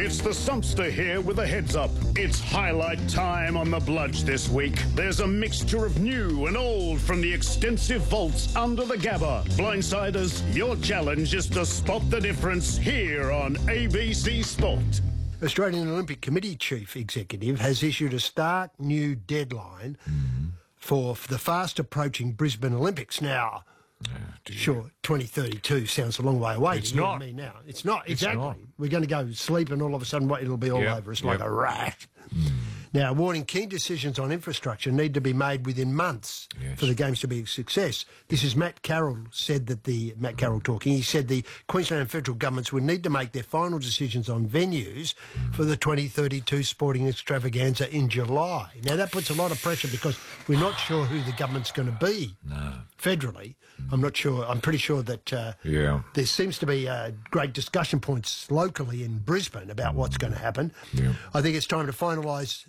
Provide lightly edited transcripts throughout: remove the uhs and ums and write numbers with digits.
It's the Sumpster here with a heads up. It's highlight time on the Bludge this week. There's a mixture of new and old from the extensive vaults under the Gabba. Blindsiders, your challenge is to spot the difference here on ABC Sport. Australian Olympic Committee Chief Executive has issued a stark new deadline for the fast-approaching Brisbane Olympics. Now, sure, 2032 sounds a long way away. It's to you not. and me now. It's not, exactly. not. We're going to go sleep and all of a sudden it'll be all over us like a rat. Now, warning key decisions on infrastructure need to be made within months for the Games to be a success. This is Matt Carroll Matt Carroll talking. He said the Queensland and federal governments would need to make their final decisions on venues for the 2032 sporting extravaganza in July. Now, that puts a lot of pressure because we're not sure who the government's going to be federally. I'm not sure. I'm pretty sure that there seems to be great discussion points locally in Brisbane about what's going to happen. I think it's time to finalise.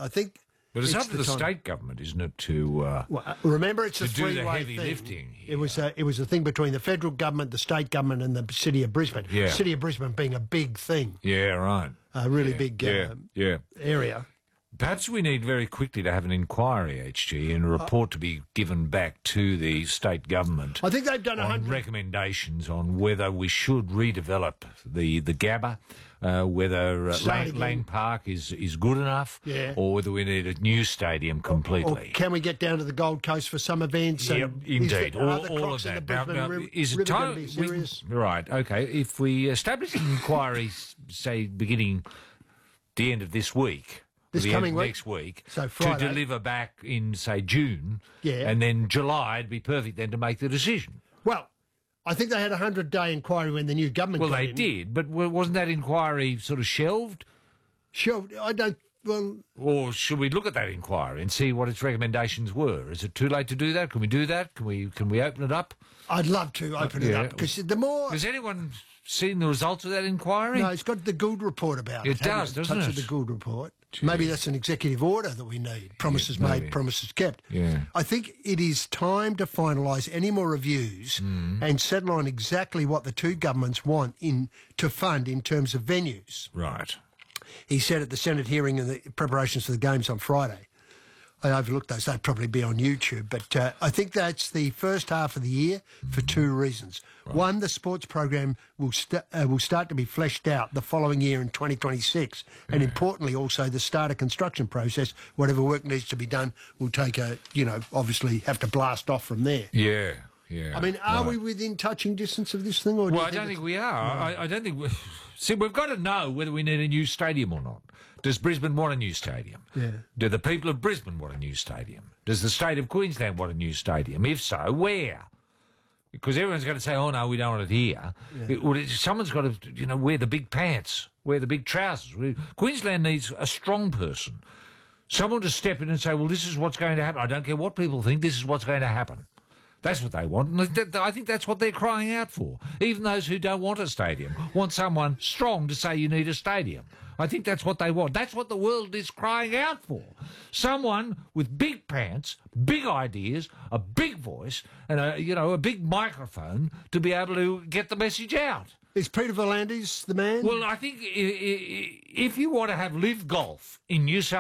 But it's up to the state government, isn't it, to remember, it's a do the three-way heavy thing. lifting. It was a thing between the federal government, the state government, and the city of Brisbane. Yeah. City of Brisbane being a big thing, Yeah, right. a really big area. Perhaps we need very quickly to have an inquiry, HG, and a report to be given back to the state government. I think they've done on recommendations on whether we should redevelop the Gabba, whether Lang Park is good enough, or whether we need a new stadium completely. Or can we get down to the Gold Coast for some events? Indeed, all of that. Is it time? Right, okay. If we establish an inquiry, say, beginning the end of this week, next week, so to deliver back in, say, June, and then July, it'd be perfect then to make the decision. Well, I think they had a 100-day inquiry when the new government got in. Did, but wasn't that inquiry sort of shelved? Shelved? I don't... Well... Or should we look at that inquiry and see what its recommendations were? Is it too late to do that? Can we do that? Can we open it up? I'd love to open it up, because the more... Has anyone seen the results of that inquiry? No, it's got the Gould report about it. It does, doesn't it? Touch of the Gould report. Jeez. Maybe that's an executive order that we need. Promises made, promises kept. Yeah. I think it is time to finalise any more reviews and settle on exactly what the two governments want to fund in terms of venues. Right. He said at the Senate hearing in the preparations for the Games on Friday. I overlooked those. They'd probably be on YouTube. But I think that's the first half of the year for two reasons. Right. One, the sports program will start to be fleshed out the following year in 2026. And importantly, also, the starter construction process, whatever work needs to be done, will take obviously have to blast off from there. Yeah. I mean, are we within touching distance of this thing? Or I don't think we are. No. I don't think... See, we've got to know whether we need a new stadium or not. Does Brisbane want a new stadium? Yeah. Do the people of Brisbane want a new stadium? Does the state of Queensland want a new stadium? If so, where? Because everyone's going to say, oh, no, we don't want it here. Yeah. Someone's got to, wear the big pants, wear the big trousers. Queensland needs a strong person. Someone to step in and say, well, this is what's going to happen. I don't care what people think, this is what's going to happen. That's what they want, and I think that's what they're crying out for. Even those who don't want a stadium want someone strong to say you need a stadium. I think that's what they want. That's what the world is crying out for. Someone with big pants, big ideas, a big voice, and a big microphone to be able to get the message out. Is Peter V'landys the man? Well, I think if you want to have live golf in New South